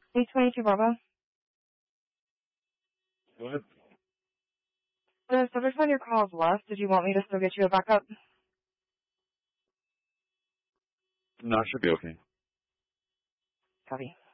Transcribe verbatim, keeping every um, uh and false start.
eight twenty-two Bravo. Go ahead. The subject on your call is left. Did you want me to still get you a backup? No, it should be okay. Copy.